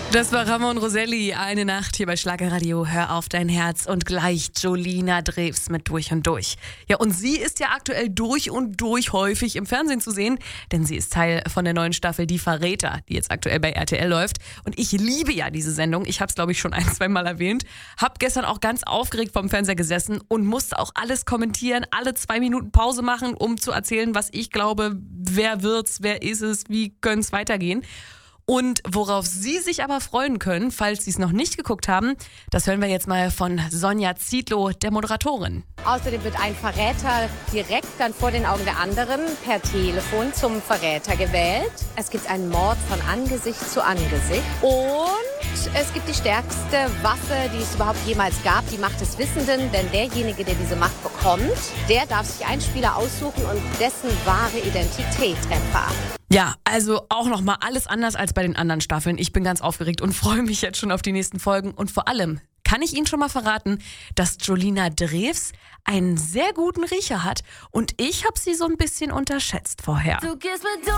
Das war Ramon Roselli, eine Nacht hier bei Schlagerradio. Hör auf dein Herz und gleich Jolina Drews mit Durch und Durch. Ja, und sie ist ja aktuell durch und durch häufig im Fernsehen zu sehen, denn sie ist Teil von der neuen Staffel Die Verräter, die jetzt aktuell bei RTL läuft. Und ich liebe ja diese Sendung. Ich habe es, glaube ich, schon 1-2 Mal erwähnt. Hab gestern auch ganz aufgeregt vorm Fernseher gesessen und musste auch alles kommentieren, alle 2 Minuten Pause machen, um zu erzählen, was ich glaube, wer wird's, wer ist es, wie könnte es weitergehen. Und worauf Sie sich aber freuen können, falls Sie es noch nicht geguckt haben, das hören wir jetzt mal von Sonja Zietlow, der Moderatorin. Außerdem wird ein Verräter direkt dann vor den Augen der anderen per Telefon zum Verräter gewählt. Es gibt einen Mord von Angesicht zu Angesicht. Und es gibt die stärkste Waffe, die es überhaupt jemals gab, die Macht des Wissenden. Denn derjenige, der diese Macht bekommt, der darf sich einen Spieler aussuchen und dessen wahre Identität erfahren. Ja, also auch nochmal alles anders als bei den anderen Staffeln. Ich bin ganz aufgeregt und freue mich jetzt schon auf die nächsten Folgen. Und vor allem kann ich Ihnen schon mal verraten, dass Jolina Drews einen sehr guten Riecher hat. Und ich habe sie so ein bisschen unterschätzt vorher.